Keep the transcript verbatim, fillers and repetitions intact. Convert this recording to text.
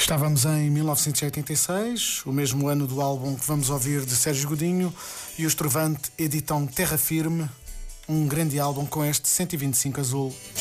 Estávamos em mil novecentos e oitenta e seis, o mesmo ano do álbum que vamos ouvir de Sérgio Godinho, e o Estrovante editam Terra Firme, um grande álbum com este cento e vinte e cinco azul.